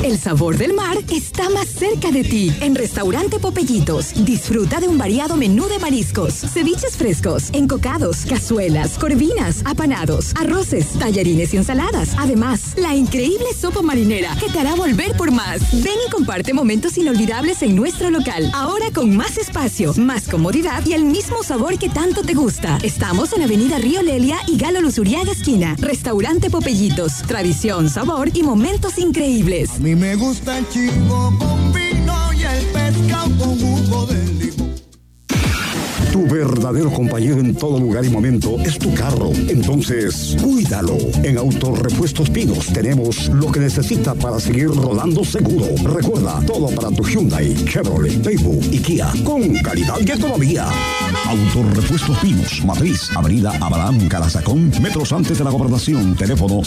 El sabor del mar está más cerca de ti. En Restaurante Popellitos, disfruta de un variado menú de mariscos, ceviches frescos, encocados, cazuelas, corvinas, apanados, arroces, tallarines y ensaladas. Además, la increíble sopa marinera que te hará volver por más. Ven y comparte momentos inolvidables en nuestro local. Ahora con más espacio, más comodidad y el mismo sabor que tanto te gusta. Estamos en Avenida Río Lelia y Galo Luzuriaga esquina. Restaurante Popellitos. Tradición, sabor y momentos increíbles. A mí me gusta el chico con vino y el pescado con jugo de limón. Tu verdadero compañero en todo lugar y momento es tu carro. Entonces, cuídalo. En Autorepuestos Pinos tenemos lo que necesita para seguir rodando seguro. Recuerda, todo para tu Hyundai, Chevrolet, Daewoo y Kia, con calidad y economía. Autorepuestos Pinos, Matriz, Avenida Abraham Calazacón, metros antes de la Gobernación. Teléfono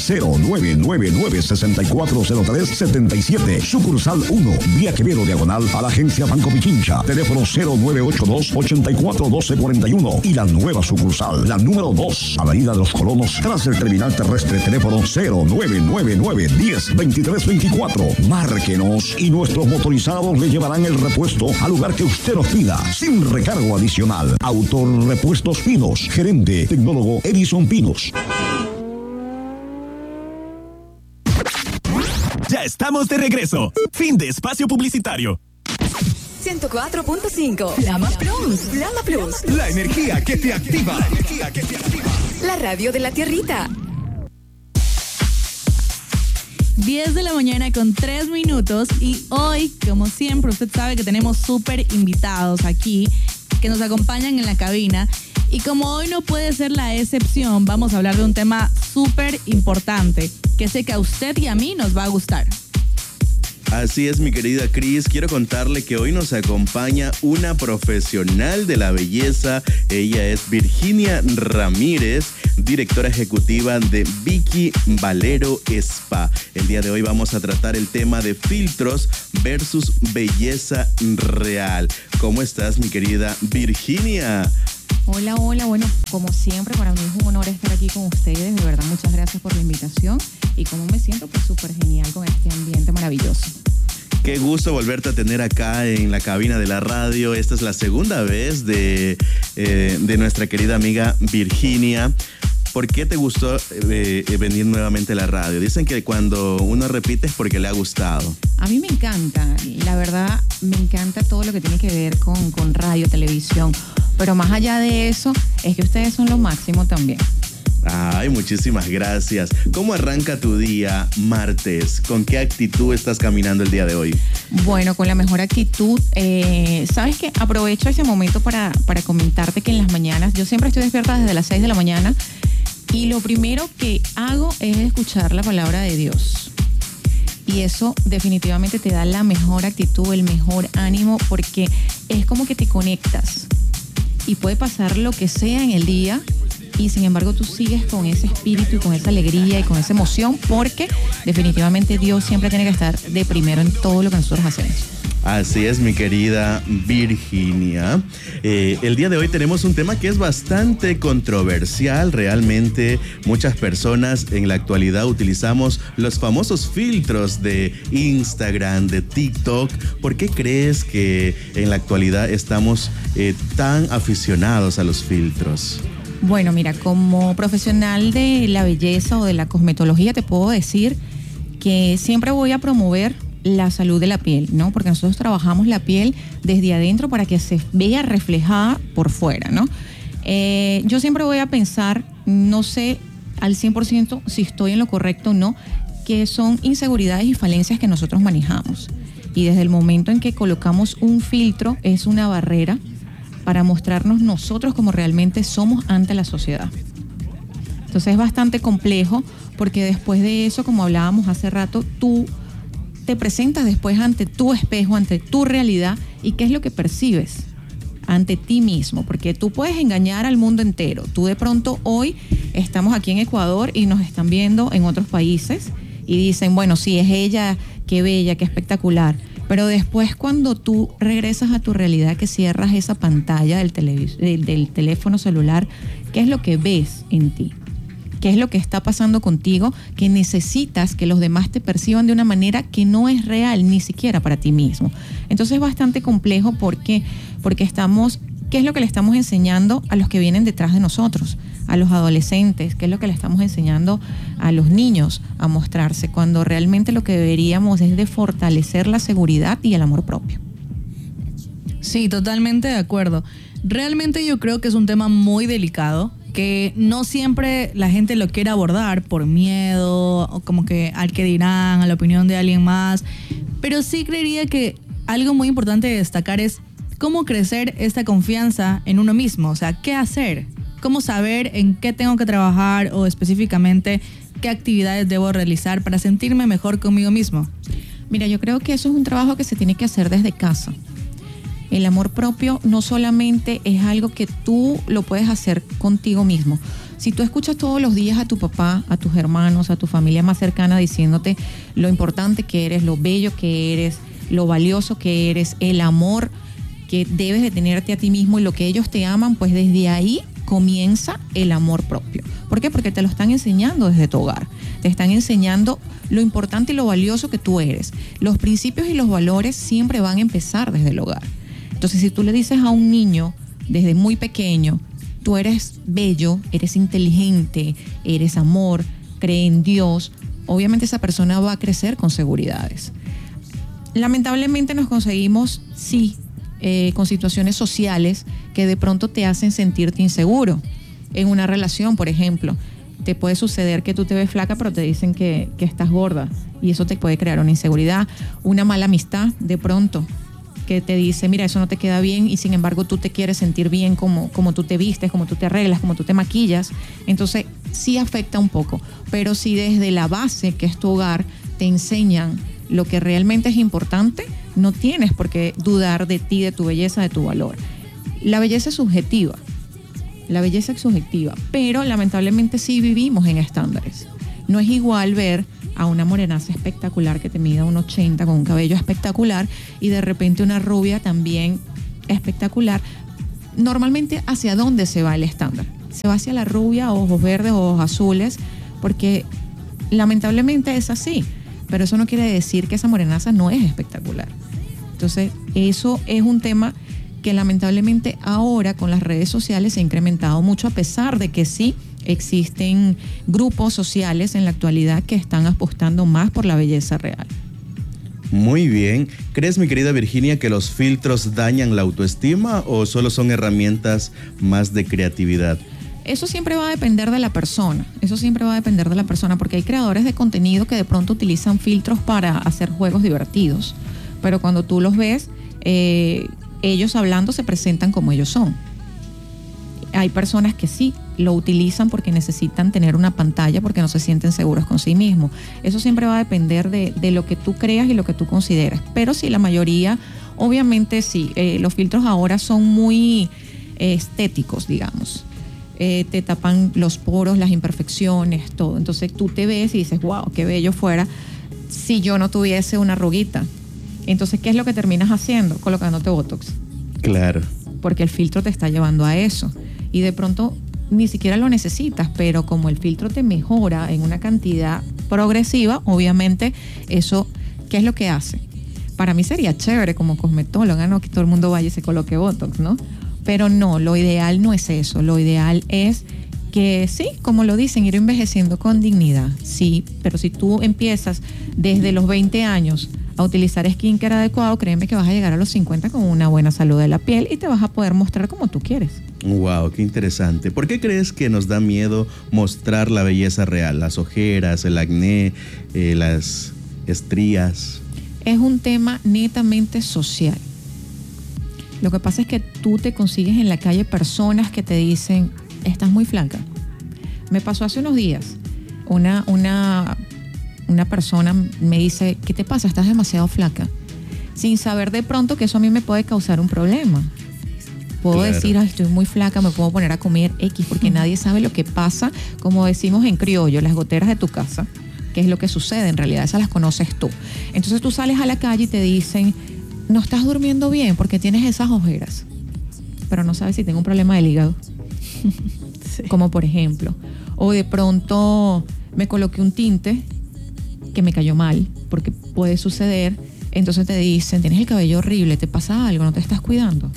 0999-640377. Sucursal 1, Vía Quevedo, diagonal a la agencia Banco Pichincha. Teléfono 0982-841241. Y la nueva sucursal, la número 2, Avenida de los Colonos, tras el terminal terrestre. Teléfono 0999-102324. Márquenos y nuestros motorizados le llevarán el repuesto al lugar que usted nos pida, sin recargo adicional. Autorepuestos Pinos, gerente tecnólogo Edison Pinos. Ya estamos de regreso. Fin de espacio publicitario. 104.5 Flama Plus. Flama Plus. La energía que te activa. La radio de la tierrita. 10 de la mañana con 3 minutos y hoy, como siempre, usted sabe que tenemos súper invitados aquí que nos acompañan en la cabina y como hoy no puede ser la excepción, vamos a hablar de un tema súper importante que sé que a usted y a mí nos va a gustar. Así es, mi querida Cris. Quiero contarle que hoy nos acompaña una profesional de la belleza. Ella es Virginia Ramírez, directora ejecutiva de Vicky Valero Spa. El día de hoy vamos a tratar el tema de filtros versus belleza real. ¿Cómo estás, mi querida Virginia? Hola, bueno, como siempre, para mí es un honor estar aquí con ustedes, de verdad, muchas gracias por la invitación y cómo me siento, pues súper genial con este ambiente maravilloso. Qué gusto volverte a tener acá en la cabina de la radio. Esta es la segunda vez de nuestra querida amiga Virginia. ¿Por qué te gustó venir nuevamente a la radio? Dicen que cuando uno repite es porque le ha gustado. A mí me encanta, la verdad, me encanta todo lo que tiene que ver con radio, televisión. Pero más allá de eso, es que ustedes son lo máximo también. Ay, muchísimas gracias. ¿Cómo arranca tu día martes? ¿Con qué actitud estás caminando el día de hoy? Bueno, con la mejor actitud. ¿Sabes qué? Aprovecho ese momento para comentarte que en las mañanas, yo siempre estoy despierta desde las 6 de la mañana y lo primero que hago es escuchar la palabra de Dios. Y eso definitivamente te da la mejor actitud, el mejor ánimo, porque es como que te conectas. Y puede pasar lo que sea en el día y sin embargo tú sigues con ese espíritu y con esa alegría y con esa emoción porque definitivamente Dios siempre tiene que estar de primero en todo lo que nosotros hacemos. Así es, mi querida Virginia. El día de hoy tenemos un tema que es bastante controversial. Realmente muchas personas en la actualidad utilizamos los famosos filtros de Instagram, de TikTok. ¿Por qué crees que en la actualidad estamos tan aficionados a los filtros? Bueno, mira, como profesional de la belleza o de la cosmetología te puedo decir que siempre voy a promover la salud de la piel, ¿no? Porque nosotros trabajamos la piel desde adentro para que se vea reflejada por fuera, ¿no? Yo siempre voy a pensar, no sé al 100% si estoy en lo correcto o no, que son inseguridades y falencias que nosotros manejamos. Y desde el momento en que colocamos un filtro, es una barrera para mostrarnos nosotros como realmente somos ante la sociedad. Entonces es bastante complejo porque después de eso, como hablábamos hace rato, tú te presentas después ante tu espejo, ante tu realidad y qué es lo que percibes ante ti mismo, porque tú puedes engañar al mundo entero. Tú de pronto hoy estamos aquí en Ecuador y nos están viendo en otros países y dicen, bueno, sí, es ella, qué bella, qué espectacular. Pero después cuando tú regresas a tu realidad, que cierras esa pantalla del teléfono celular, ¿qué es lo que ves en ti? qué es lo que está pasando contigo, que necesitas que los demás te perciban de una manera que no es real ni siquiera para ti mismo. Entonces es bastante complejo porque ¿qué es lo que le estamos enseñando a los que vienen detrás de nosotros? A los adolescentes, ¿qué es lo que le estamos enseñando a los niños a mostrarse? Cuando realmente lo que deberíamos es de fortalecer la seguridad y el amor propio. Sí, totalmente de acuerdo. Realmente yo creo que es un tema muy delicado, que no siempre la gente lo quiere abordar por miedo, o como que al que dirán, a la opinión de alguien más, pero sí creería que algo muy importante de destacar es cómo crecer esta confianza en uno mismo, o sea, qué hacer, cómo saber en qué tengo que trabajar o específicamente qué actividades debo realizar para sentirme mejor conmigo mismo. Mira, yo creo que eso es un trabajo que se tiene que hacer desde casa. El amor propio no solamente es algo que tú lo puedes hacer contigo mismo. Si tú escuchas todos los días a tu papá, a tus hermanos, a tu familia más cercana diciéndote lo importante que eres, lo bello que eres, lo valioso que eres, el amor que debes de tenerte a ti mismo y lo que ellos te aman, pues desde ahí comienza el amor propio. ¿Por qué? Porque te lo están enseñando desde tu hogar. Te están enseñando lo importante y lo valioso que tú eres. Los principios y los valores siempre van a empezar desde el hogar. Entonces, si tú le dices a un niño desde muy pequeño, tú eres bello, eres inteligente, eres amor, cree en Dios, obviamente esa persona va a crecer con seguridades. Lamentablemente nos conseguimos, sí, con situaciones sociales que de pronto te hacen sentirte inseguro. En una relación, por ejemplo, te puede suceder que tú te ves flaca, pero te dicen que estás gorda, y eso te puede crear una inseguridad. Una mala amistad, de pronto, que te dice, mira, eso no te queda bien, y sin embargo tú te quieres sentir bien como tú te vistes, como tú te arreglas, como tú te maquillas. Entonces sí afecta un poco, pero si desde la base, que es tu hogar, te enseñan lo que realmente es importante, no tienes por qué dudar de ti, de tu belleza, de tu valor. La belleza es subjetiva, pero lamentablemente sí vivimos en estándares. No es igual ver a una morenaza espectacular que te mida 1,80 con un cabello espectacular y de repente una rubia también espectacular. Normalmente, ¿hacia dónde se va el estándar? Se va hacia la rubia, ojos verdes, ojos azules, porque lamentablemente es así, pero eso no quiere decir que esa morenaza no es espectacular. Entonces, eso es un tema que lamentablemente ahora con las redes sociales se ha incrementado mucho, a pesar de que sí existen grupos sociales en la actualidad que están apostando más por la belleza real. Muy bien. ¿Crees, mi querida Virginia, que los filtros dañan la autoestima o solo son herramientas más de creatividad? Eso siempre va a depender de la persona, porque hay creadores de contenido que de pronto utilizan filtros para hacer juegos divertidos, pero cuando tú los ves, ellos hablando se presentan como ellos son. Hay personas que sí lo utilizan porque necesitan tener una pantalla, porque no se sienten seguros con sí mismos. Eso siempre va a depender de lo que tú creas y lo que tú consideras. Pero sí, la mayoría, obviamente sí, los filtros ahora son muy estéticos, digamos. Te tapan los poros, las imperfecciones, todo. Entonces tú te ves y dices, wow, qué bello fuera si yo no tuviese una arruguita. Entonces, ¿qué es lo que terminas haciendo? Colocándote Botox. Claro. Porque el filtro te está llevando a eso. Y de pronto ni siquiera lo necesitas, pero como el filtro te mejora en una cantidad progresiva, obviamente eso, ¿qué es lo que hace? Para mí sería chévere como cosmetóloga, ¿no? Que todo el mundo vaya y se coloque Botox, ¿no? Pero no, lo ideal no es eso. Lo ideal es que sí, como lo dicen, ir envejeciendo con dignidad. Sí, pero si tú empiezas desde los 20 años a utilizar skincare adecuado, créeme que vas a llegar a los 50 con una buena salud de la piel y te vas a poder mostrar como tú quieres. Wow, qué interesante. ¿Por qué crees que nos da miedo mostrar la belleza real? Las ojeras, el acné, las estrías. Es un tema netamente social. Lo que pasa es que tú te consigues en la calle personas que te dicen, estás muy flaca. Me pasó hace unos días, una persona me dice, ¿qué te pasa? Estás demasiado flaca. Sin saber de pronto que eso a mí me puede causar un problema. Puedo decir, ay, estoy muy flaca, me puedo poner a comer X, porque nadie sabe lo que pasa, como decimos en criollo, las goteras de tu casa, que es lo que sucede en realidad, esas las conoces tú. Entonces tú sales a la calle y te dicen, no estás durmiendo bien porque tienes esas ojeras, pero no sabes si tengo un problema del hígado. Sí. Como por ejemplo. O de pronto me coloqué un tinte que me cayó mal, porque puede suceder. Entonces te dicen, tienes el cabello horrible, ¿te pasa algo? ¿No te estás cuidando?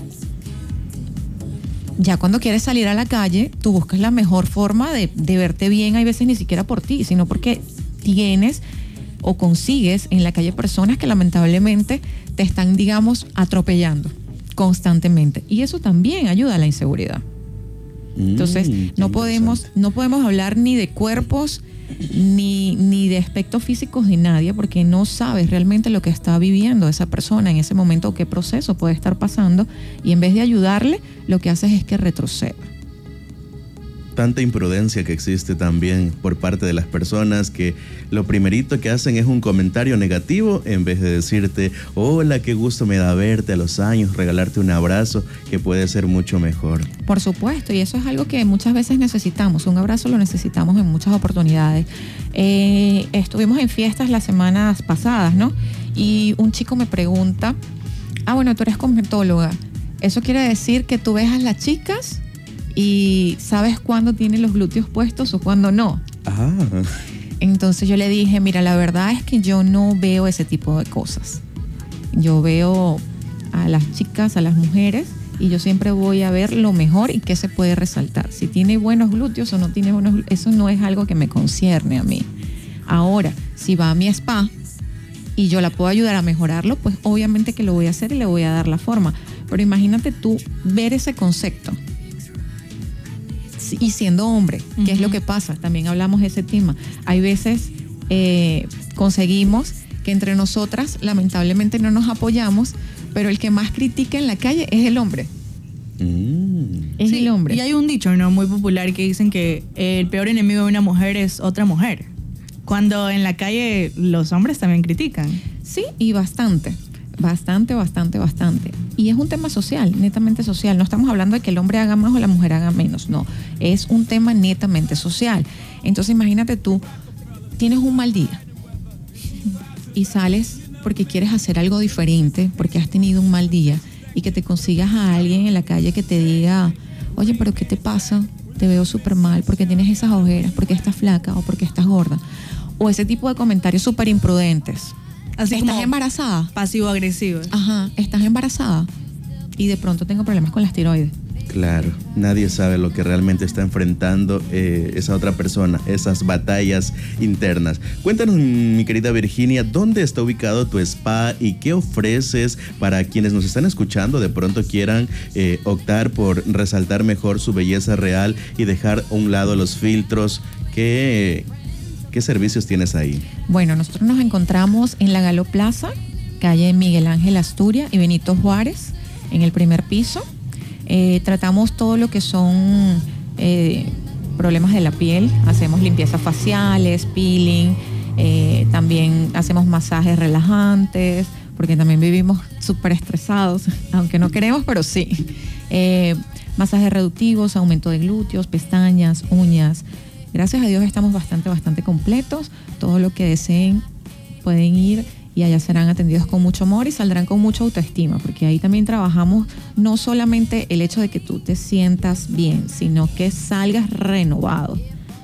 Ya cuando quieres salir a la calle, tú buscas la mejor forma de verte bien, hay veces ni siquiera por ti, sino porque tienes o consigues en la calle personas que lamentablemente te están, digamos, atropellando constantemente. Y eso también ayuda a la inseguridad. Entonces, no podemos hablar ni de cuerpos ni de aspectos físicos de nadie, porque no sabes realmente lo que está viviendo esa persona en ese momento o qué proceso puede estar pasando, y en vez de ayudarle, lo que haces es que retroceda. Tanta imprudencia que existe también por parte de las personas, que lo primerito que hacen es un comentario negativo en vez de decirte, hola, qué gusto me da verte a los años, regalarte un abrazo, que puede ser mucho mejor. Por supuesto, y eso es algo que muchas veces necesitamos. Un abrazo lo necesitamos en muchas oportunidades. Estuvimos en fiestas las semanas pasadas, ¿no? Y un chico me pregunta, bueno, tú eres cosmetóloga, ¿eso quiere decir que tú ves a las chicas y sabes cuándo tienen los glúteos puestos o cuándo no? Entonces yo le dije, mira, la verdad es que yo no veo ese tipo de cosas. Yo veo a las chicas, a las mujeres, y yo siempre voy a ver lo mejor y qué se puede resaltar. Si tiene buenos glúteos o no tiene buenos glúteos, eso no es algo que me concierne a mí. Ahora, si va a mi spa y yo la puedo ayudar a mejorarlo, pues obviamente que lo voy a hacer y le voy a dar la forma. Pero imagínate tú ver ese concepto. Y siendo hombre, ¿qué es lo que pasa? También hablamos de ese tema. Hay veces conseguimos que entre nosotras lamentablemente no nos apoyamos, pero el que más critica en la calle es el hombre. Es el hombre. Y hay un dicho, ¿no?, muy popular, que dicen que el peor enemigo de una mujer es otra mujer, cuando en la calle los hombres también critican. Sí, y bastante. Y es un tema social, netamente social. No estamos hablando de que el hombre haga más o la mujer haga menos, no. Es un tema netamente social. Entonces imagínate tú, tienes un mal día y sales porque quieres hacer algo diferente, porque has tenido un mal día, y que te consigas a alguien en la calle que te diga, oye, pero ¿qué te pasa? Te veo súper mal, porque tienes esas ojeras, porque estás flaca o porque estás gorda. O ese tipo de comentarios súper imprudentes. Así ¿Estás como embarazada? Pasivo-agresivo. Ajá, estás embarazada y de pronto tengo problemas con las tiroides. Claro, nadie sabe lo que realmente está enfrentando esa otra persona, esas batallas internas. Cuéntanos, mi querida Virginia, ¿dónde está ubicado tu spa y qué ofreces para quienes nos están escuchando, de pronto quieran optar por resaltar mejor su belleza real y dejar a un lado los filtros? ¿Qué servicios tienes ahí? Bueno, nosotros nos encontramos en la Galo Plaza, calle Miguel Ángel Asturias y Benito Juárez, en el primer piso. Tratamos todo lo que son problemas de la piel. Hacemos limpiezas faciales, peeling, también hacemos masajes relajantes, porque también vivimos súper estresados, aunque no queremos, pero sí. Masajes reductivos, aumento de glúteos, pestañas, uñas. Gracias a Dios estamos bastante completos. Todo lo que deseen pueden ir y allá serán atendidos con mucho amor y saldrán con mucha autoestima, porque ahí también trabajamos no solamente el hecho de que tú te sientas bien, sino que salgas renovado.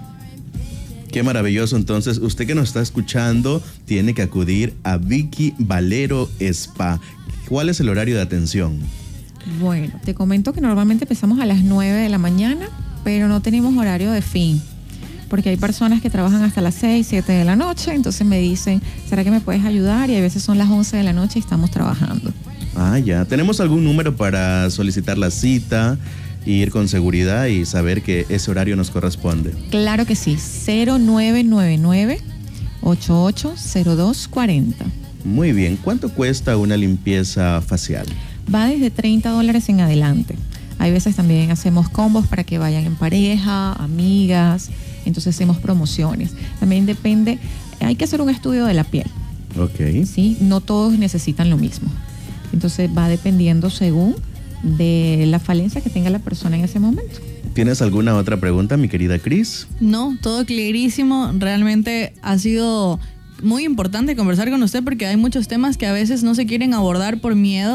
Qué maravilloso. Entonces, usted que nos está escuchando tiene que acudir a Vicky Valero Spa. ¿Cuál es el horario de atención? Bueno, te comento que normalmente empezamos a las 9 de la mañana, pero no tenemos horario de fin, porque hay personas que trabajan hasta las 6, 7 de la noche, entonces me dicen, ¿será que me puedes ayudar? Y a veces son las 11 de la noche y estamos trabajando. Ya. ¿Tenemos algún número para solicitar la cita, ir con seguridad y saber que ese horario nos corresponde? Claro que sí, 0999-880240. Muy bien. ¿Cuánto cuesta una limpieza facial? Va desde $30 en adelante. Hay veces también hacemos combos para que vayan en pareja, amigas, entonces hacemos promociones. También depende, hay que hacer un estudio de la piel. Ok. Sí, no todos necesitan lo mismo. Entonces va dependiendo según de la falencia que tenga la persona en ese momento. ¿Tienes alguna otra pregunta, mi querida Cris? No, todo clarísimo. Realmente ha sido muy importante conversar con usted, porque hay muchos temas que a veces no se quieren abordar por miedo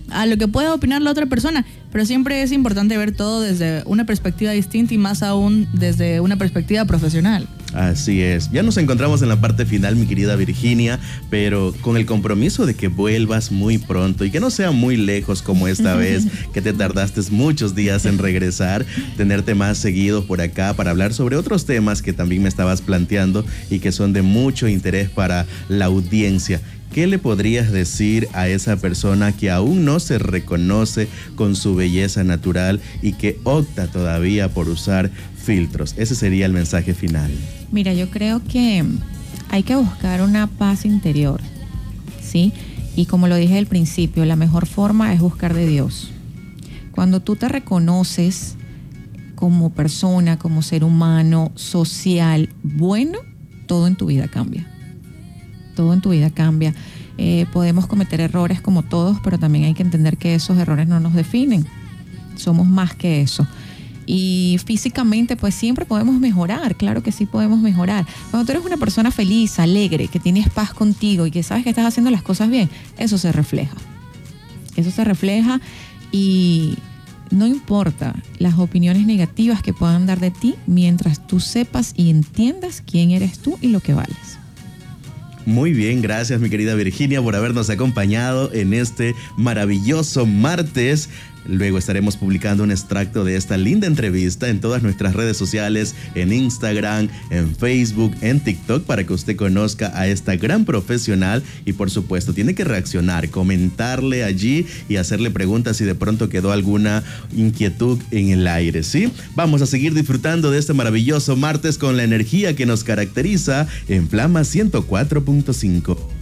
a lo que pueda opinar la otra persona, pero siempre es importante ver todo desde una perspectiva distinta y más aún desde una perspectiva profesional. Así es. Ya nos encontramos en la parte final, mi querida Virginia, pero con el compromiso de que vuelvas muy pronto y que no sea muy lejos como esta vez, que te tardaste muchos días en regresar, tenerte más seguido por acá para hablar sobre otros temas que también me estabas planteando y que son de mucho interés para la audiencia. ¿Qué le podrías decir a esa persona que aún no se reconoce con su belleza natural y que opta todavía por usar filtros? Ese sería el mensaje final. Mira, yo creo que hay que buscar una paz interior, ¿sí? Y como lo dije al principio, la mejor forma es buscar de Dios. Cuando tú te reconoces como persona, como ser humano, social, bueno, todo en tu vida cambia. Todo en tu vida cambia. Podemos cometer errores como todos, pero también hay que entender que esos errores no nos definen. Somos más que eso. Y físicamente, pues siempre podemos mejorar. Claro que sí podemos mejorar. Cuando tú eres una persona feliz, alegre, que tienes paz contigo y que sabes que estás haciendo las cosas bien, eso se refleja. Eso se refleja y no importa las opiniones negativas que puedan dar de ti mientras tú sepas y entiendas quién eres tú y lo que vales. Muy bien, gracias mi querida Virginia por habernos acompañado en este maravilloso martes. Luego estaremos publicando un extracto de esta linda entrevista en todas nuestras redes sociales, en Instagram, en Facebook, en TikTok, para que usted conozca a esta gran profesional y por supuesto tiene que reaccionar, comentarle allí y hacerle preguntas si de pronto quedó alguna inquietud en el aire, ¿sí? Vamos a seguir disfrutando de este maravilloso martes con la energía que nos caracteriza en Flama 104.5.